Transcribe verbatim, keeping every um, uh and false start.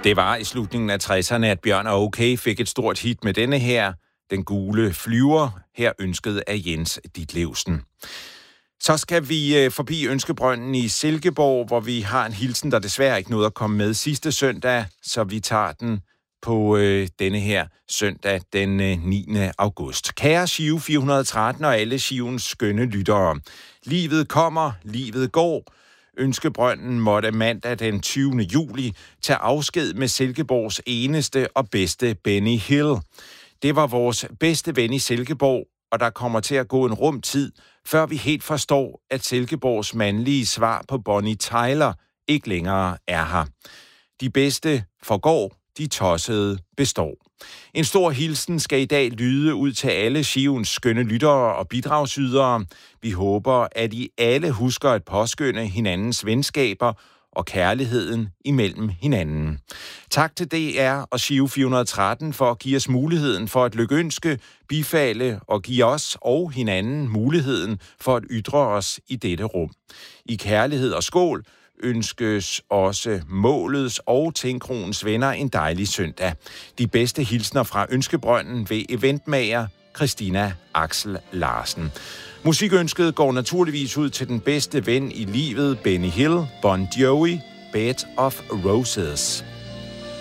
Det var i slutningen af tresserne, at Bjørn og Okay fik et stort hit med denne her, Den gule flyver, her ønsket af Jens Ditlevsen. Så skal vi forbi Ønskebrønden i Silkeborg, hvor vi har en hilsen, der desværre ikke nåede at komme med sidste søndag, så vi tager den på øh, denne her søndag den øh, niende august. Kære Giro fire hundrede og tretten og alle Giroens skønne lyttere. Livet kommer, livet går. Ønskebrønden måtte mandag den tyvende juli tage afsked med Silkeborgs eneste og bedste Benny Hill. Det var vores bedste ven i Silkeborg, og der kommer til at gå en rum tid, før vi helt forstår, at Silkeborgs mandlige svar på Bonnie Tyler ikke længere er her. De bedste forgår, de tossede består. En stor hilsen skal i dag lyde ud til alle Giroens skønne lyttere og bidragsydere. Vi håber, at I alle husker at påskønne hinandens venskaber og kærligheden imellem hinanden. Tak til D R og Giro fire hundrede og tretten for at give os muligheden for at lykønske, bifalde og give os og hinanden muligheden for at ytre os i dette rum. I kærlighed og skål ønskes også målets og Tænkronens venner en dejlig søndag. De bedste hilsner fra Ønskebrønden ved eventmager Christina Axel Larsen. Musikønsket går naturligvis ud til den bedste ven i livet, Benny Hill, Bon Jovi, Bed of Roses.